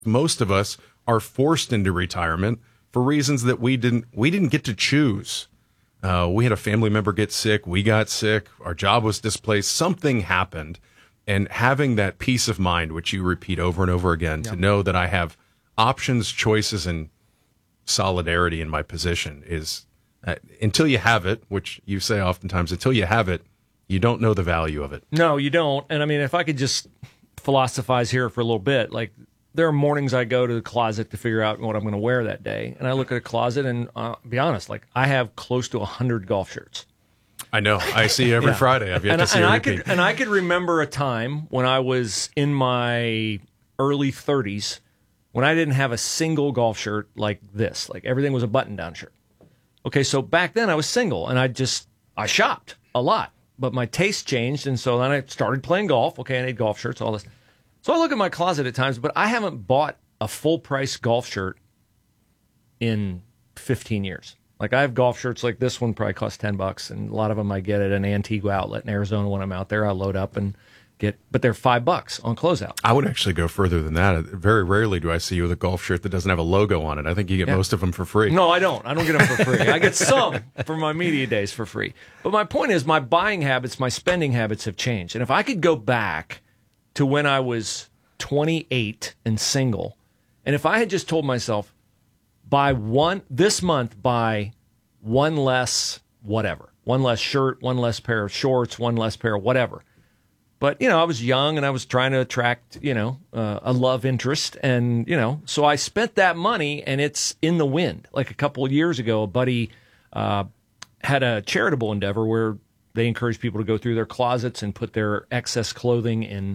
Most of us are forced into retirement for reasons that we didn't get to choose. We had a family member get sick. We got sick. Our job was displaced. Something happened. And having that peace of mind, which you repeat over and over again, to know that I have options, choices, and solidarity in my position is, until you have it, which you say oftentimes, until you have it, you don't know the value of it. No, you don't. And I mean, if I could just philosophize here for a little bit, like there are mornings I go to the closet to figure out what I'm going to wear that day. And I look at a closet and be honest, like I have close to 100 golf shirts. I know. I see you every Friday. I've yet to see a repeat. I could remember a time when I was in my early 30s when I didn't have a single golf shirt like this. Like everything was a button-down shirt. Okay, so back then I was single, and I shopped a lot. But my taste changed, and so then I started playing golf. Okay, I need golf shirts, all this. So I look at my closet at times, but I haven't bought a full-price golf shirt in 15 years. Like I have golf shirts like this one probably costs $10, and a lot of them I get at an Antigua outlet in Arizona when I'm out there. I load up and get, but they're $5 on closeout. I would actually go further than that. Very rarely do I see you with a golf shirt that doesn't have a logo on it. I think you get most of them for free. No, I don't. I don't get them for free. I get some for my media days for free. But my point is my buying habits, my spending habits have changed. And if I could go back to when I was 28 and single, and if I had just told myself, this month, buy one less whatever, one less shirt, one less pair of shorts, one less pair of whatever. But, I was young and I was trying to attract, a love interest. And, so I spent that money and it's in the wind. Like a couple of years ago, a buddy had a charitable endeavor where they encourage people to go through their closets and put their excess clothing in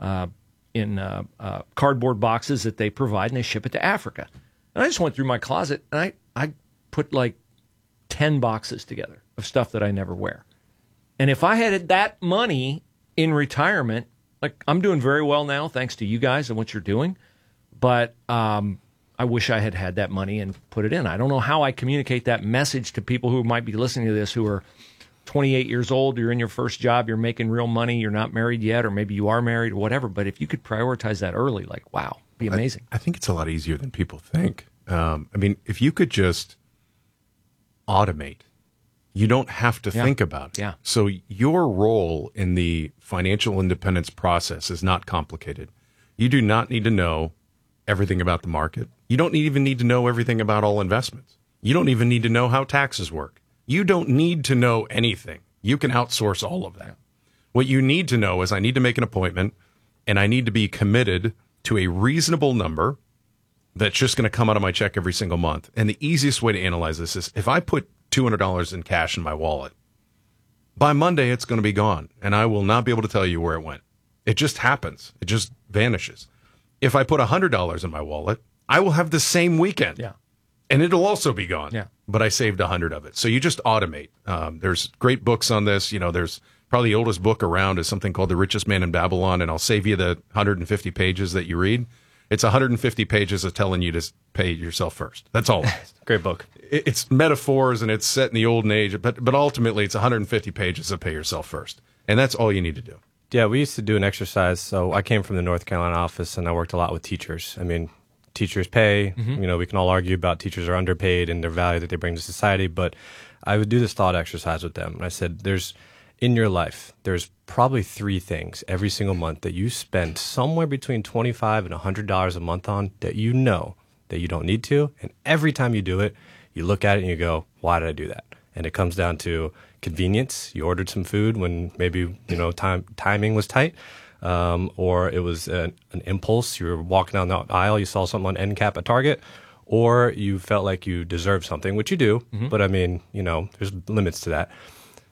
cardboard boxes that they provide, and they ship it to Africa. And I just went through my closet and I put like 10 boxes together of stuff that I never wear. And if I had that money in retirement, like I'm doing very well now, thanks to you guys and what you're doing. But I wish I had that money and put it in. I don't know how I communicate that message to people who might be listening to this who are 28 years old, you're in your first job, you're making real money, you're not married yet, or maybe you are married or whatever. But if you could prioritize that early, like, wow, it'd be amazing. I think it's a lot easier than people think. If you could just automate, you don't have to think about it. Yeah. So your role in the financial independence process is not complicated. You do not need to know everything about the market. You don't even need to know everything about all investments. You don't even need to know how taxes work. You don't need to know anything. You can outsource all of that. What you need to know is I need to make an appointment and I need to be committed to a reasonable number that's just going to come out of my check every single month. And the easiest way to analyze this is if I put $200 in cash in my wallet, by Monday it's going to be gone and I will not be able to tell you where it went. It just happens. It just vanishes. If I put $100 in my wallet, I will have the same weekend. Yeah. And it'll also be gone. Yeah. But I saved 100 of it. So you just automate. There's great books on this. There's probably the oldest book around is something called The Richest Man in Babylon. And I'll save you the 150 pages that you read. It's 150 pages of telling you to pay yourself first. That's all it is. Great book. It's metaphors and it's set in the olden age. But ultimately, it's 150 pages of pay yourself first. And that's all you need to do. Yeah, we used to do an exercise. So I came from the North Carolina office and I worked a lot with teachers. Teachers pay. Mm-hmm. We can all argue about teachers are underpaid and their value that they bring to society. But I would do this thought exercise with them. And I said, in your life, there's probably 3 things every single month that you spend somewhere between $25 and $100 a month on that you know that you don't need to. And every time you do it, you look at it and you go, why did I do that? And it comes down to convenience. You ordered some food when maybe, timing was tight. Or it was an impulse. You were walking down the aisle, you saw something on end cap at Target, or you felt like you deserved something, which you do. Mm-hmm. But there's limits to that.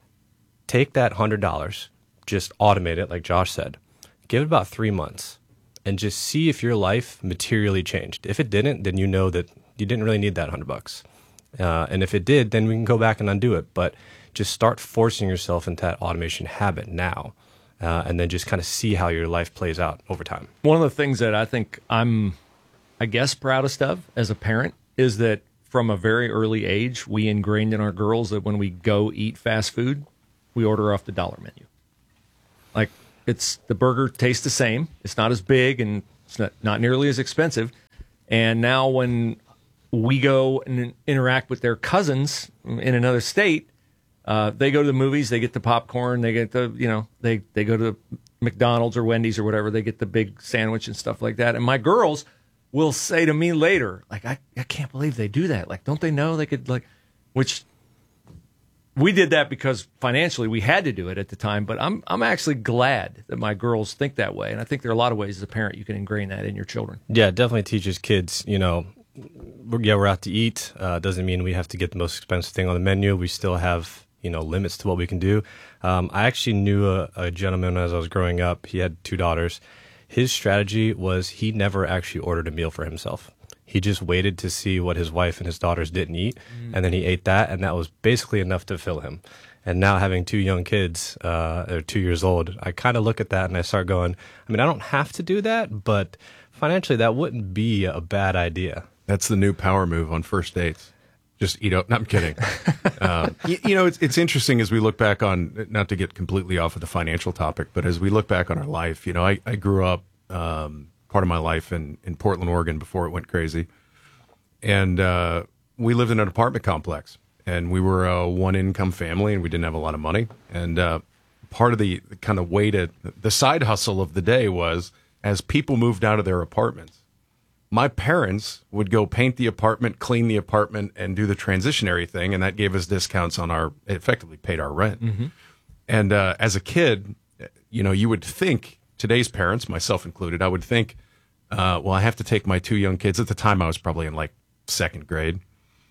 Take that $100, just automate it, like Josh said. Give it about 3 months, and just see if your life materially changed. If it didn't, then you know that you didn't really need that $100. And if it did, then we can go back and undo it. But just start forcing yourself into that automation habit now. And then just kind of see how your life plays out over time. One of the things that I think I'm, proudest of as a parent is that from a very early age, we ingrained in our girls that when we go eat fast food, we order off the dollar menu. Like, the burger tastes the same. It's not as big and It's not nearly as expensive. And now when we go and interact with their cousins in another state, they go to the movies, they get the popcorn, they get the, they go to McDonald's or Wendy's or whatever, they get the big sandwich and stuff like that. And my girls will say to me later, like, I can't believe they do that. Like, don't they know they could, like, which we did that because financially we had to do it at the time. But I'm actually glad that my girls think that way. And I think there are a lot of ways as a parent you can ingrain that in your children. Yeah, it definitely teaches kids, we're out to eat. Doesn't mean we have to get the most expensive thing on the menu. We still have, limits to what we can do. I actually knew a gentleman as I was growing up. He had 2 daughters. His strategy was he never actually ordered a meal for himself. He just waited to see what his wife and his daughters didn't eat, and then he ate that, and that was basically enough to fill him. And now having 2 young kids, they're 2 years old, I kind of look at that and I start going, I don't have to do that, but financially that wouldn't be a bad idea. That's the new power move on first dates. Just eat up. No, I'm kidding. It's interesting as we look back on, not to get completely off of the financial topic, but as we look back on our life, I grew up part of my life in Portland, Oregon before it went crazy. And we lived in an apartment complex, and we were a one-income family, and we didn't have a lot of money. And part of the kind of the side hustle of the day was, as people moved out of their apartments, my parents would go paint the apartment, clean the apartment, and do the transitionary thing, and that gave us discounts on it effectively paid our rent. Mm-hmm. And as a kid, you would think, today's parents, myself included, I would think, I have to take my 2 young kids. At the time, I was probably in like 2nd grade.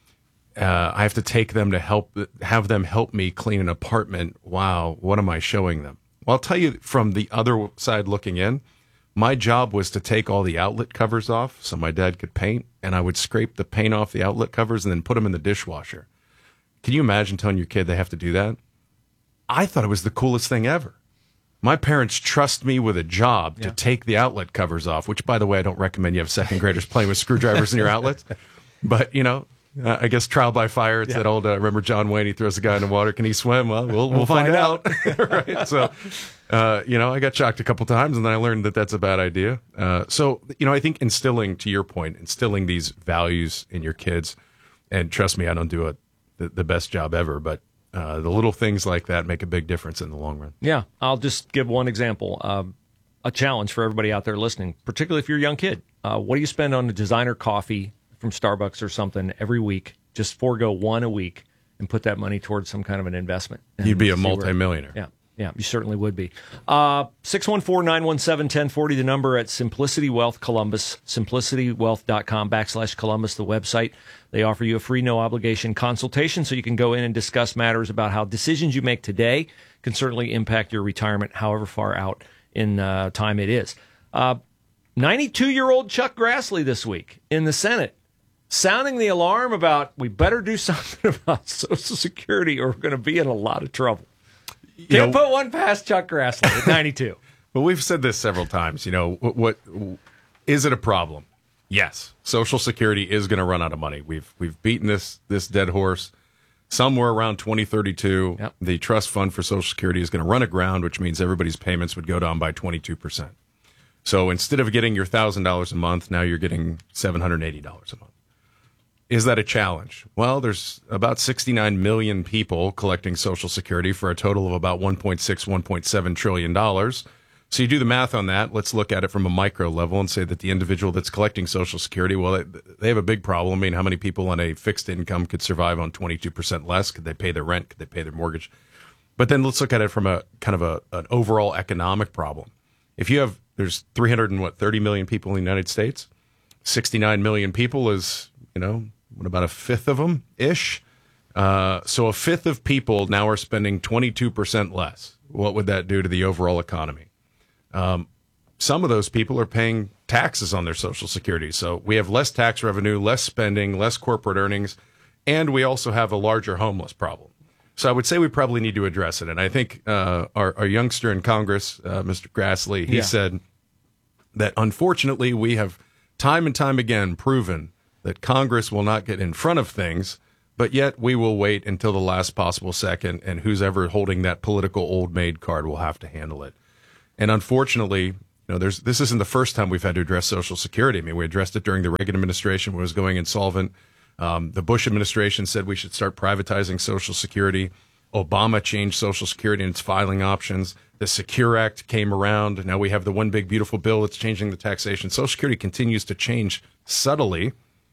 I have to take them to have them help me clean an apartment. Wow, what am I showing them? Well, I'll tell you from the other side looking in, my job was to take all the outlet covers off so my dad could paint, and I would scrape the paint off the outlet covers and then put them in the dishwasher. Can you imagine telling your kid they have to do that? I thought it was the coolest thing ever. My parents trust me with a job to take the outlet covers off, which, by the way, I don't recommend you have 2nd graders playing with screwdrivers in your outlets. But, I guess trial by fire. It's that old, remember John Wayne, he throws a guy in the water. Can he swim? Well, we'll find out. Right. So, I got shocked a couple times, and then I learned that that's a bad idea. I think instilling these values in your kids, and trust me, I don't do the best job ever, but the little things like that make a big difference in the long run. Yeah. I'll just give one example. A challenge for everybody out there listening, particularly if you're a young kid. What do you spend on a designer coffee from Starbucks or something every week? Just forego one a week and put that money towards some kind of an investment. You'd be a multimillionaire. Yeah, you certainly would be. 614-917-1040, the number at Simplicity Wealth Columbus, simplicitywealth.com/Columbus, the website. They offer you a free, no-obligation consultation so you can go in and discuss matters about how decisions you make today can certainly impact your retirement, however far out in time it is. 92-year-old Chuck Grassley this week in the Senate, sounding the alarm about we better do something about Social Security or we're going to be in a lot of trouble. Can't put one past Chuck Grassley at 92. Well, we've said this several times. What is it a problem? Yes, Social Security is going to run out of money. We've beaten this dead horse. Somewhere around 2032, the trust fund for Social Security is going to run aground, which means everybody's payments would go down by 22%. So instead of getting your $1,000 a month, now you're getting $780 a month. Is that a challenge? Well, there's about 69 million people collecting Social Security for a total of about $1.6, $1.7 trillion. So you do the math on that. Let's look at it from a micro level and say that the individual that's collecting Social Security, well, they have a big problem. I mean, how many people on a fixed income could survive on 22% less? Could they pay their rent? Could they pay their mortgage? But then let's look at it from a kind of an overall economic problem. If you have, there's 330 million people in the United States. 69 million people is, about a fifth of them ish. So a fifth of people now are spending 22% less. What would that do to the overall economy? Some of those people are paying taxes on their Social Security. So we have less tax revenue, less spending, less corporate earnings, and we also have a larger homeless problem. So I would say we probably need to address it. And I think our youngster in Congress, Mr. Grassley, he said that unfortunately we have time and time again proven that Congress will not get in front of things, but yet we will wait until the last possible second, and who's ever holding that political old maid card will have to handle it. And unfortunately, This isn't the first time we've had to address Social Security. I mean, we addressed it during the Reagan administration when it was going insolvent. The Bush administration said we should start privatizing Social Security. Obama changed Social Security and its filing options. The Secure Act came around. Now we have the One Big Beautiful Bill that's changing the taxation. Social Security continues to change subtly,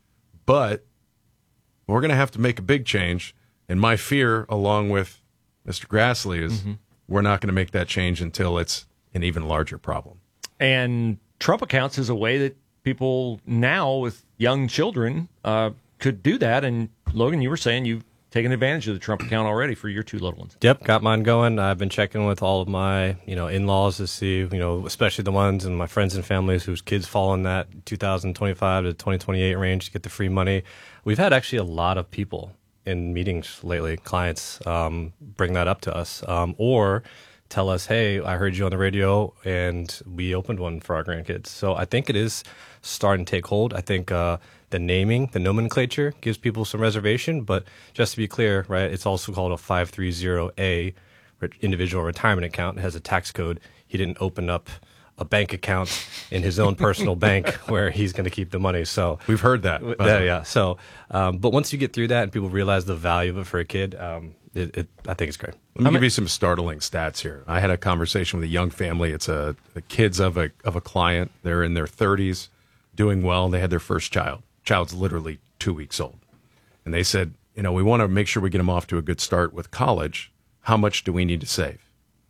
but we're going to have to make a big change. And my fear, along with Mr. Grassley, is we're not going to make that change until it's an even larger problem. And Trump accounts is a way that people now with young children could do that. And Logan, you were saying you've taken advantage of the Trump account already for your two little ones. Yep, got mine going. I've been checking with all of my, in-laws to see, especially the ones and my friends and families whose kids fall in that 2025 to 2028 range to get the free money. We've had actually a lot of people in meetings lately, clients bring that up to us or tell us, hey, I heard you on the radio and we opened one for our grandkids. So I think it is starting to take hold. I think the naming, the nomenclature gives people some reservation, but just to be clear, right, it's also called a 530A individual retirement account. It has a tax code. He didn't open up a bank account in his own personal bank where he's going to keep the money. So we've heard that. Yeah. So, but once you get through that and people realize the value of it for a kid, I think it's great. Let me give you some startling stats here. I had a conversation with a young family. It's the kids of a client. They're in their 30s, doing well. They had their first child. Child's literally 2 weeks old. And they said, we want to make sure we get them off to a good start with college. How much do we need to save?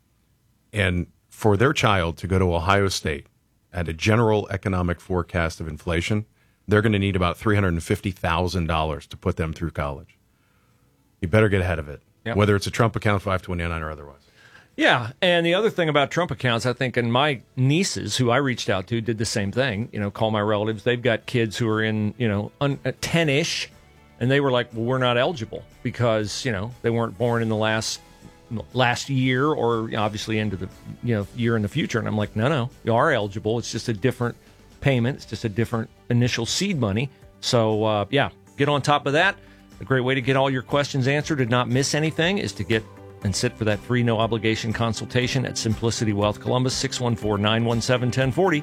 And for their child to go to Ohio State at a general economic forecast of inflation, they're going to need about $350,000 to put them through college. You better get ahead of it, whether it's a Trump account, 529, or otherwise. Yeah, and the other thing about Trump accounts, I think, and my nieces, who I reached out to, did the same thing. Call my relatives. They've got kids who are in, 10-ish, and they were like, well, we're not eligible because, they weren't born in the last year or obviously into the, year in the future. And I'm like, no, you are eligible. It's just a different payment. It's just a different initial seed money. So, get on top of that. A great way to get all your questions answered and not miss anything is to get and sit for that free no-obligation consultation at Simplicity Wealth Columbus, 614-917-1040,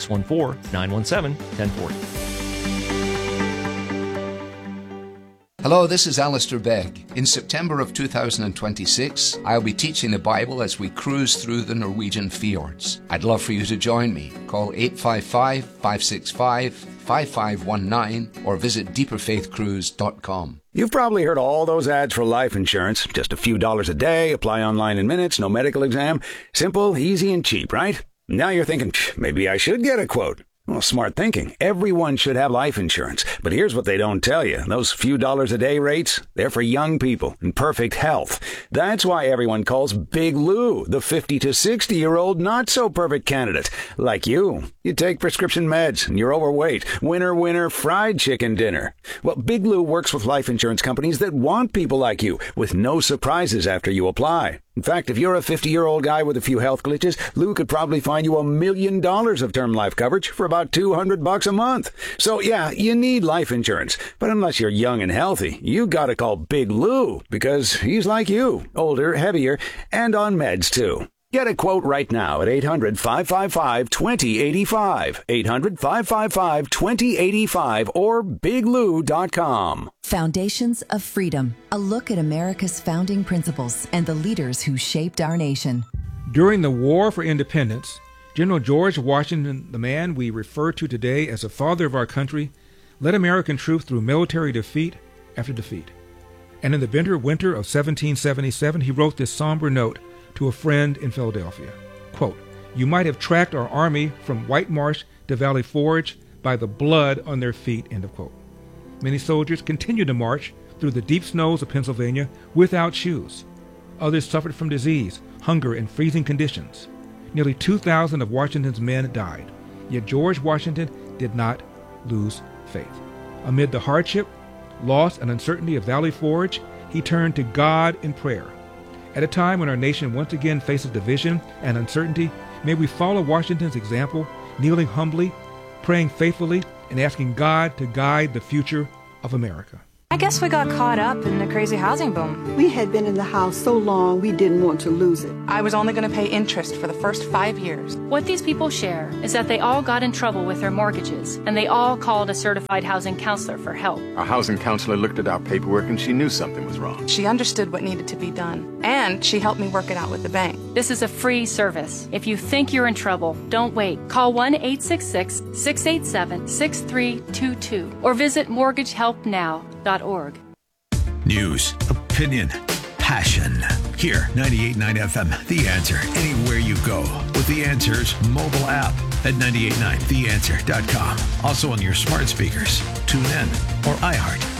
614-917-1040. Hello, this is Alistair Begg. In September of 2026, I'll be teaching the Bible as we cruise through the Norwegian fjords. I'd love for you to join me. Call 855-565-5519 or visit deeperfaithcruise.com. You've probably heard all those ads for life insurance. Just a few dollars a day, apply online in minutes, no medical exam. Simple, easy, and cheap, right? Now you're thinking, maybe I should get a quote. Well, smart thinking. Everyone should have life insurance. But here's what they don't tell you. Those few dollars a day rates, they're for young people in perfect health. That's why everyone calls Big Lou the 50 to 60-year-old not-so-perfect candidate. Like you. You take prescription meds and you're overweight. Winner, fried chicken dinner. Well, Big Lou works with life insurance companies that want people like you with no surprises after you apply. In fact, if you're a 50-year-old guy with a few health glitches, Lou could probably find you $1 million of term life coverage for about $200 a month. So yeah, you need life insurance. But unless you're young and healthy, you gotta call Big Lou because he's like you, older, heavier, and on meds too. Get a quote right now at 800-555-2085, 800-555-2085, or biglou.com. Foundations of Freedom, a look at America's founding principles and the leaders who shaped our nation. During the War for Independence, General George Washington, the man we refer to today as the father of our country, led American troops through military defeat after defeat. And in the bitter winter of 1777, he wrote this somber note to a friend in Philadelphia. Quote, "You might have tracked our army from White Marsh to Valley Forge by the blood on their feet," end of quote. Many soldiers continued to march through the deep snows of Pennsylvania without shoes. Others suffered from disease, hunger, and freezing conditions. Nearly 2,000 of Washington's men died. Yet George Washington did not lose faith. Amid the hardship, loss, and uncertainty of Valley Forge, he turned to God in prayer. At a time when our nation once again faces division and uncertainty, may we follow Washington's example, kneeling humbly, praying faithfully, and asking God to guide the future of America. I guess we got caught up in the crazy housing boom. We had been in the house so long, we didn't want to lose it. I was only going to pay interest for the first 5 years. What these people share is that they all got in trouble with their mortgages, and they all called a certified housing counselor for help. Our housing counselor looked at our paperwork and she knew something was wrong. She understood what needed to be done, and she helped me work it out with the bank. This is a free service. If you think you're in trouble, don't wait. Call 1-866-687-6322 or visit mortgagehelpnow.org. News, opinion, passion. Here, 98.9 FM, The Answer. Anywhere you go with The Answer's mobile app at 989theanswer.com. Also on your smart speakers, TuneIn, or iHeart.